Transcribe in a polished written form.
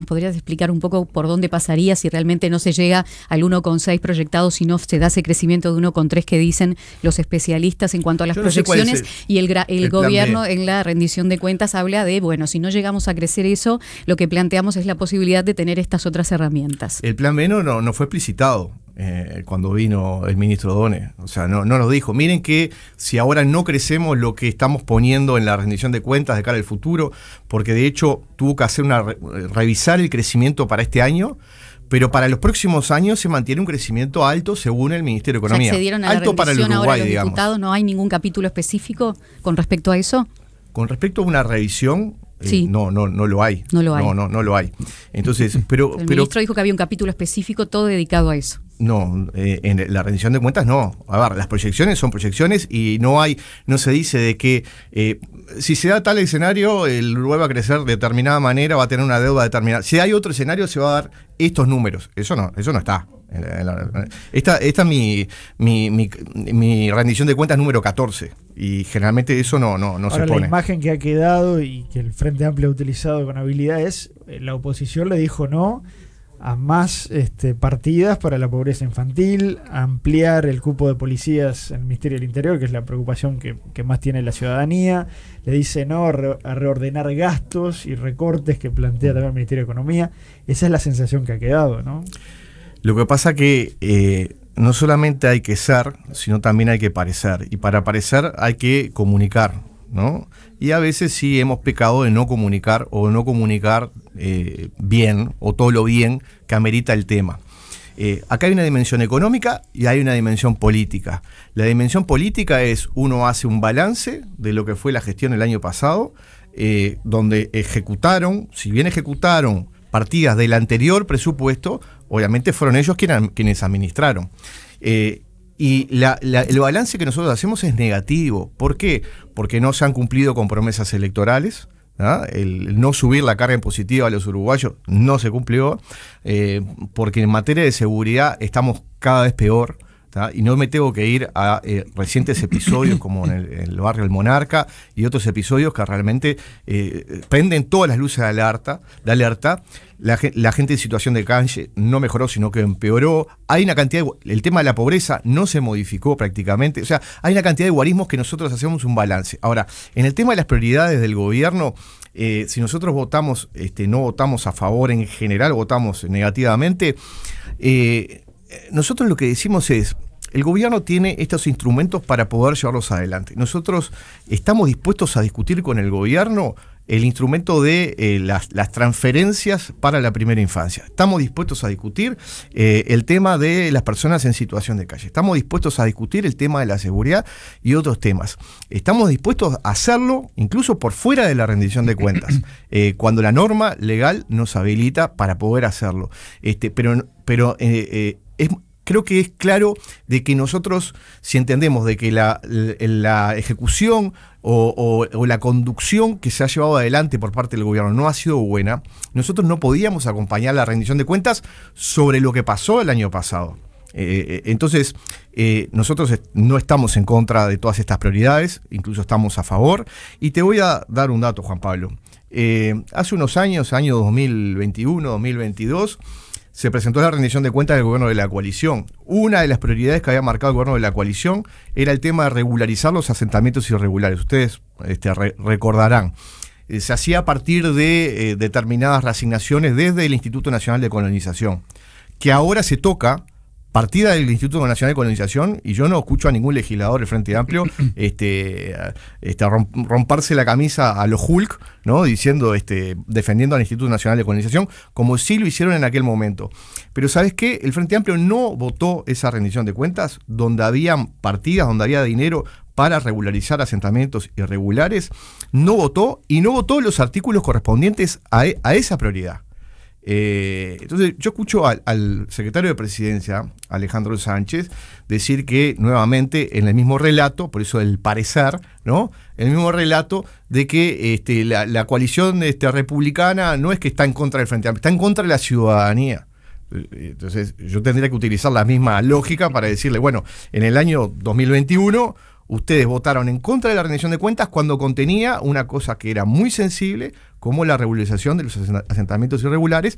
podrías explicar un poco por dónde pasaría si realmente no se llega al 1,6 proyectado, si no se da ese crecimiento de 1,3 que dicen los especialistas en cuanto a las proyecciones? Y el gobierno en la rendición de cuentas habla de, bueno, si no llegamos a crecer eso, lo que planteamos es la posibilidad de tener estas otras herramientas. El plan B no fue explicitado cuando vino el ministro Done. O sea, no nos dijo, miren que si ahora no crecemos lo que estamos poniendo en la rendición de cuentas de cara al futuro, porque de hecho tuvo que hacer revisar el crecimiento para este año, pero para los próximos años se mantiene un crecimiento alto según el Ministerio de Economía. ¿Se accedieron a alto la para el revisión Uruguay, ahora los digamos. diputados? ¿No hay ningún capítulo específico con respecto a eso? Con respecto a una revisión, sí. No lo hay. No lo hay. No lo hay. Entonces, pero el ministro dijo que había un capítulo específico todo dedicado a eso. No, en la rendición de cuentas no. A ver, las proyecciones son proyecciones y no se dice de que si se da tal escenario, el Uruguay va a crecer de determinada manera, va a tener una deuda determinada. Si hay otro escenario, se va a dar estos números. Eso no está. Esta es mi rendición de cuentas número 14 y generalmente eso no se pone. La imagen que ha quedado y que el Frente Amplio ha utilizado con habilidad es la oposición le dijo no a más partidas para la pobreza infantil, a ampliar el cupo de policías en el Ministerio del Interior, que es la preocupación que más tiene la ciudadanía. Le dice no a reordenar gastos y recortes que plantea también el Ministerio de Economía. Esa es la sensación que ha quedado, ¿no? Lo que pasa que no solamente hay que ser, sino también hay que parecer. Y para parecer hay que comunicar, ¿no? Y a veces sí hemos pecado de no comunicar o no comunicar bien o todo lo bien que amerita el tema. Acá hay una dimensión económica y hay una dimensión política. La dimensión política es uno hace un balance de lo que fue la gestión el año pasado, donde si bien ejecutaron partidas del anterior presupuesto, obviamente fueron ellos quienes administraron. Y el balance que nosotros hacemos es negativo. ¿Por qué? Porque no se han cumplido con promesas electorales. El no subir la carga impositiva a los uruguayos no se cumplió, porque en materia de seguridad estamos cada vez peor. Y no me tengo que ir a recientes episodios como en el barrio El Monarca y otros episodios que realmente prenden todas las luces de alerta. La gente en situación de calle no mejoró, sino que empeoró. Hay una cantidad el tema de la pobreza no se modificó prácticamente. O sea, hay una cantidad de guarismos que nosotros hacemos un balance. Ahora, en el tema de las prioridades del gobierno, si nosotros votamos, no votamos a favor en general, votamos negativamente, nosotros lo que decimos es, el gobierno tiene estos instrumentos para poder llevarlos adelante. Nosotros estamos dispuestos a discutir con el gobierno el instrumento de las transferencias para la primera infancia. Estamos dispuestos a discutir el tema de las personas en situación de calle. Estamos dispuestos a discutir el tema de la seguridad y otros temas. Estamos dispuestos a hacerlo incluso por fuera de la rendición de cuentas, cuando la norma legal nos habilita para poder hacerlo. Creo que es claro de que nosotros, si entendemos de que la ejecución o la conducción que se ha llevado adelante por parte del gobierno no ha sido buena, nosotros no podíamos acompañar la rendición de cuentas sobre lo que pasó el año pasado. Entonces, nosotros no estamos en contra de todas estas prioridades, incluso estamos a favor. Y te voy a dar un dato, Juan Pablo. Hace unos años, año 2021, 2022, se presentó la rendición de cuentas del gobierno de la coalición. Una de las prioridades que había marcado el gobierno de la coalición era el tema de regularizar los asentamientos irregulares. Ustedes recordarán. Se hacía a partir de determinadas reasignaciones desde el Instituto Nacional de Colonización, que ahora se toca partida del Instituto Nacional de Colonización, y yo no escucho a ningún legislador del Frente Amplio romperse la camisa a los Hulk, ¿no? Diciendo, defendiendo al Instituto Nacional de Colonización, como sí lo hicieron en aquel momento. Pero ¿sabes qué? El Frente Amplio no votó esa rendición de cuentas donde había partidas, donde había dinero para regularizar asentamientos irregulares. No votó, y no votó los artículos correspondientes a esa prioridad. Entonces yo escucho al secretario de Presidencia, Alejandro Sánchez, decir que nuevamente en el mismo relato, por eso el parecer, ¿no? El mismo relato de que la coalición republicana no es que está en contra del Frente Amplio, está en contra de la ciudadanía. Entonces yo tendría que utilizar la misma lógica para decirle, bueno, en el año 2021 ustedes votaron en contra de la rendición de cuentas cuando contenía una cosa que era muy sensible, como la regularización de los asentamientos irregulares,